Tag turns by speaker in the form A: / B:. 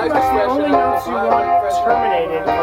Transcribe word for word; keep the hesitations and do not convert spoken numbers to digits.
A: pretty much the only notes you want terminated